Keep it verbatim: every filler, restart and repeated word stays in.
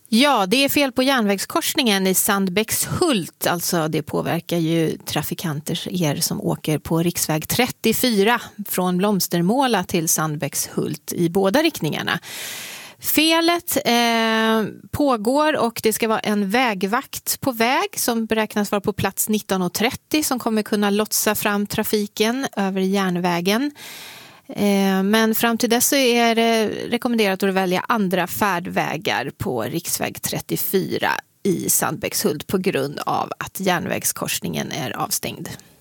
Ja, det är fel på järnvägskorsningen i Sandbäckshult. Alltså det påverkar ju trafikanter, er som åker på riksväg trettiofyra från Blomstermåla till Sandbäckshult i båda riktningarna. Felet eh, pågår och det ska vara en vägvakt på väg som beräknas vara på plats nitton och trettio som kommer kunna lotsa fram trafiken över järnvägen. Eh, men fram till dess så är det rekommenderat att välja andra färdvägar på riksväg trettiofyra i Sandbäckshult på grund av att järnvägskorsningen är avstängd.